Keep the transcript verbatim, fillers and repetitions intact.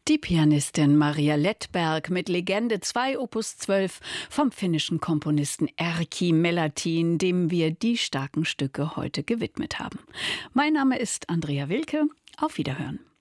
Die Pianistin Maria Lettberg mit Legende zwei Opus zwölf vom finnischen Komponisten Erkki Melatin, dem wir die starken Stücke heute gewidmet haben. Mein Name ist Andrea Wilke. Auf Wiederhören.